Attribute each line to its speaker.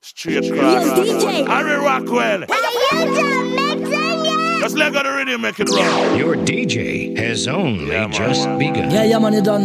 Speaker 1: Straight cross.
Speaker 2: Yo, DJ.
Speaker 1: Harry Rockwell. Just let go the rhythm, make it roll.
Speaker 3: Your DJ has only
Speaker 1: Yeah, man.
Speaker 3: just begun.
Speaker 4: Yeah, man, you done